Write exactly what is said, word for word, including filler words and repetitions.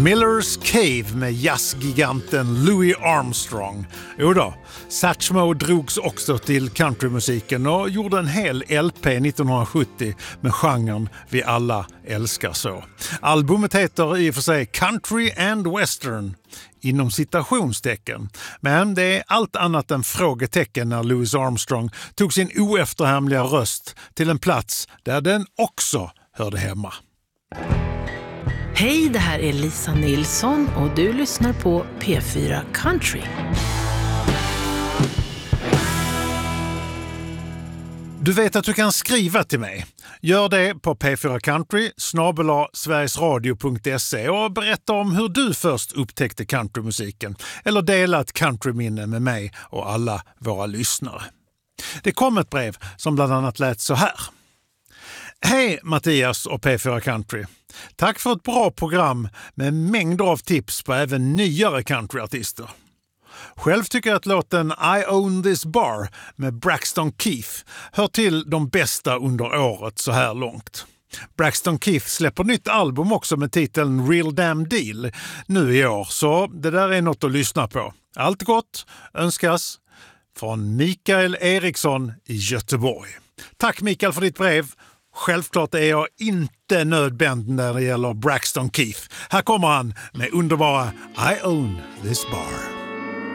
Miller's Cave med jazzgiganten Louis Armstrong. Jo då, Satchmo drogs också till countrymusiken och gjorde en hel L P nittonhundrasjuttio med genren vi alla älskar så. Albumet heter i och för sig Country and Western, inom citationstecken. Men det är allt annat än frågetecken när Louis Armstrong tog sin oefterhärmliga röst till en plats där den också hörde hemma. Hej, det här är Lisa Nilsson och du lyssnar på P fyra Country. Du vet att du kan skriva till mig. Gör det på p fyra country snabel-a sverigesradio punkt se och berätta om hur du först upptäckte countrymusiken eller dela ett countryminne med mig och alla våra lyssnare. Det kom ett brev som bland annat lät så här. Hej Mattias och P fyra Country. Tack för ett bra program med mängder av tips på även nyare countryartister. Själv tycker jag att låten I Own This Bar med Braxton Keith hör till de bästa under året så här långt. Braxton Keith släpper nytt album också med titeln Real Damn Deal nu i år, så det där är något att lyssna på. Allt gott önskas från Mikael Eriksson i Göteborg. Tack Mikael för ditt brev. Självklart är jag inte nödbänd när det gäller Braxton Keith. Här kommer han med underbara I Own This Bar.